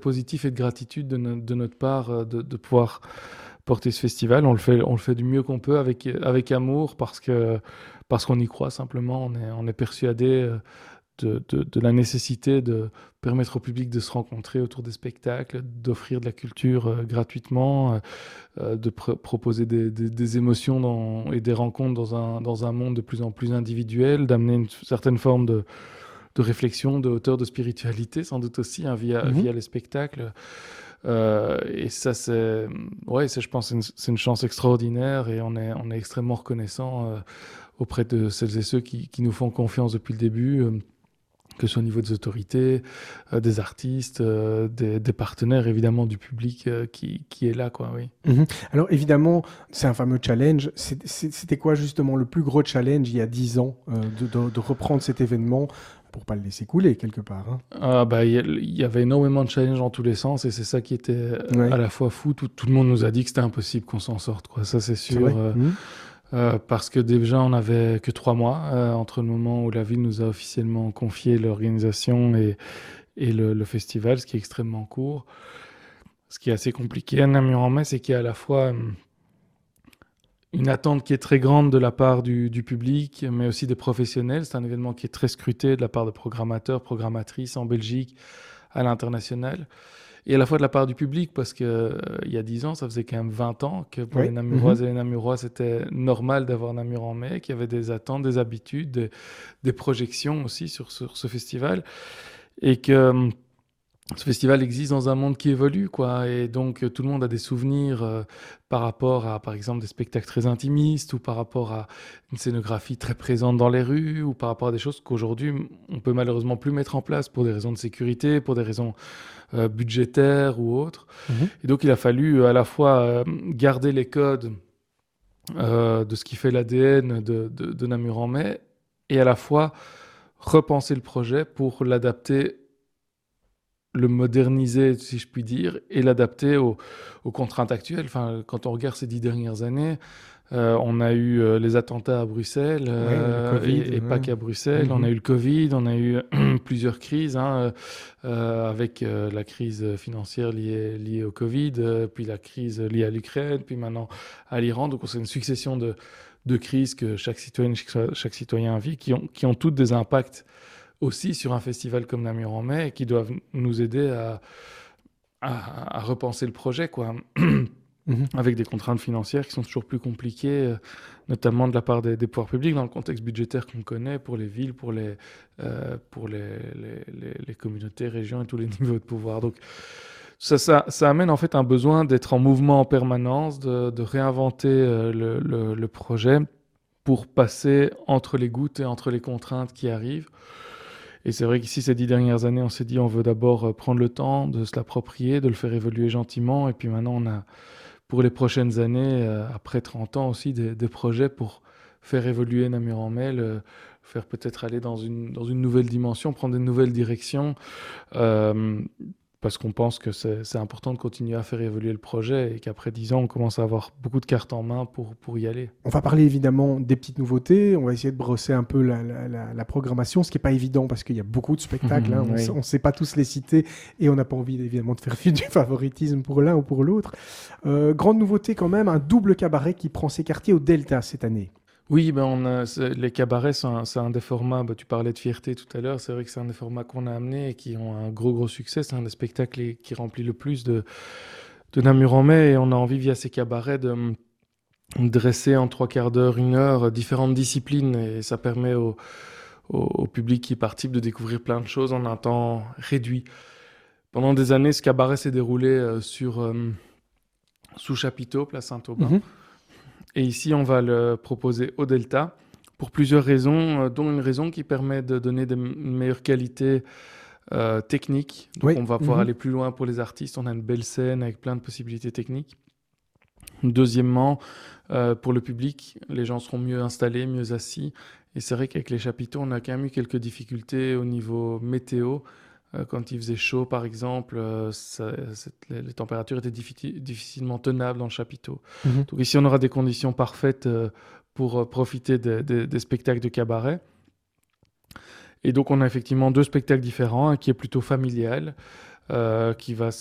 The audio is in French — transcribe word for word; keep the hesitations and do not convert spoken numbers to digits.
positif et de gratitude de, no- de notre part euh, de, de pouvoir porter ce festival. On le fait, on le fait du mieux qu'on peut avec, avec amour parce que, parce qu'on y croit simplement. On est, on est persuadé euh, de, de, de la nécessité de permettre au public de se rencontrer autour des spectacles, d'offrir de la culture euh, gratuitement, euh, euh, de pr- proposer des, des- des émotions dans- et des rencontres dans un, dans un monde de plus en plus individuel, d'amener une certaine forme de, de réflexion, de hauteur, de spiritualité, sans doute aussi, hein, via, Mhm. via les spectacles. Euh, et ça, c'est, ouais, ça, je pense, c'est une, c'est une chance extraordinaire et on est, on est extrêmement reconnaissant euh, auprès de celles et ceux qui, qui nous font confiance depuis le début. Euh, que ce soit au niveau des autorités, euh, des artistes, euh, des, des partenaires, évidemment, du public euh, qui, qui est là, quoi, oui. Mhm. Alors évidemment, c'est un fameux challenge. C'est- c'est- C'était quoi justement le plus gros challenge il y a dix ans euh, de, de- de reprendre cet événement pour pas le laisser couler quelque part, hein. Ah, bah, il y, a- il y avait énormément de challenges dans tous les sens et c'est ça qui était euh, à Ouais, la fois fou. Tout, tout le monde nous a dit que c'était impossible qu'on s'en sorte, quoi. Ça, c'est c'est sûr. vrai. euh, Mhm. euh, parce que déjà, on n'avait que trois mois euh, entre le moment où la ville nous a officiellement confié l'organisation et, et le, le festival, ce qui est extrêmement court. Ce qui est assez compliqué à Namur-en-Metz, c'est qu'il y a à la fois hum, une attente qui est très grande de la part du, du public, mais aussi des professionnels. C'est un événement qui est très scruté de la part de programmateurs, programmatrices en Belgique, à l'international. Et à la fois de la part du public, parce qu'il euh, y a dix ans, ça faisait quand même vingt ans que pour les Ouais. Mhm. Namuroises et les Namurois, c'était normal d'avoir Namur en mai, qu'il y avait des attentes, des habitudes, des, des projections aussi sur, sur ce festival. Et que hum, ce festival existe dans un monde qui évolue, quoi. Et donc, euh, tout le monde a des souvenirs euh, par rapport à, par exemple, des spectacles très intimistes ou par rapport à une scénographie très présente dans les rues ou par rapport à des choses qu'aujourd'hui, on peut malheureusement plus mettre en place pour des raisons de sécurité, pour des raisons euh, budgétaires ou autres. Mhm. Et donc, il a fallu euh, à la fois euh, garder les codes euh, de ce qui fait l'A D N de, de, de Namur en mai et à la fois repenser le projet pour l'adapter, le moderniser, si je puis dire, et l'adapter aux, aux contraintes actuelles. Enfin, quand on regarde ces dix dernières années, euh, on a eu euh, les attentats à Bruxelles, Ouais, le euh, Covid. et, et pas Ouais. qu'à Bruxelles. On a Mhm. eu le Covid, on a eu plusieurs crises, hein, euh, avec euh, la crise financière liée, liée au Covid, euh, puis la crise liée à l'Ukraine, puis maintenant à l'Iran. Donc, c'est une succession de, de crises que chaque citoyenne, chaque, chaque citoyen vit, qui ont, qui ont toutes des impacts aussi sur un festival comme Namur en mai et qui doivent nous aider à, à, à repenser le projet, quoi. Mhm. Avec des contraintes financières qui sont toujours plus compliquées, euh, notamment de la part des, des pouvoirs publics dans le contexte budgétaire qu'on connaît pour les villes, pour les, euh, pour les, les, les, les communautés, régions et tous les niveaux de pouvoir. Donc ça, ça, ça amène en fait un besoin d'être en mouvement en permanence, de, de réinventer euh, le, le, le projet pour passer entre les gouttes et entre les contraintes qui arrivent. Et c'est vrai qu'ici, ces dix dernières années, on s'est dit on veut d'abord euh, prendre le temps de se l'approprier, de le faire évoluer gentiment. Et puis maintenant, on a pour les prochaines années, euh, après trente ans aussi, des, des projets pour faire évoluer Namur en Mai, le faire peut-être aller dans une, dans une nouvelle dimension, prendre une nouvelle direction. Euh, parce qu'on pense que c'est c'est important de continuer à faire évoluer le projet et qu'après dix ans, on commence à avoir beaucoup de cartes en main pour, pour y aller. On va parler évidemment des petites nouveautés. On va essayer de brosser un peu la, la- la- la programmation, ce qui n'est pas évident parce qu'il y a beaucoup de spectacles, hein. On Oui. ne sait pas tous les citer et on n'a pas envie évidemment de faire du favoritisme pour l'un ou pour l'autre. Euh, grande nouveauté quand même, un double cabaret qui prend ses quartiers au Delta cette année. Oui, ben on a, c'est- les cabarets, c'est un, c'est un des formats, ben tu parlais de fierté tout à l'heure, c'est vrai que c'est un des formats qu'on a amené et qui ont un gros gros succès, c'est un des spectacles qui remplit le plus de, de Namur en mai et on a envie via ces cabarets de hum, dresser en trois quarts d'heure, une heure, euh, différentes disciplines et ça permet au, au, au public qui participe de découvrir plein de choses en un temps réduit. Pendant des années, ce cabaret s'est déroulé euh, sur, euh, sous chapiteau, place Saint-Aubin. Mhm. Et ici, on va le proposer au Delta pour plusieurs raisons, euh, dont une raison qui permet de donner de m- une meilleure qualité euh, technique. Donc, Oui. on va pouvoir Mhm. aller plus loin pour les artistes. On a une belle scène avec plein de possibilités techniques. Deuxièmement, euh, pour le public, les gens seront mieux installés, mieux assis. Et c'est vrai qu'avec les chapiteaux, on a quand même eu quelques difficultés au niveau météo. Euh, quand il faisait chaud, par exemple, euh, ça- c'est- les, les températures étaient diffi- difficilement tenables dans le chapiteau. Mhm. Donc ici, on aura des conditions parfaites euh, pour euh, profiter des- des- des spectacles de cabaret. Et donc, on a effectivement deux spectacles différents, un qui est plutôt familial, euh, qui va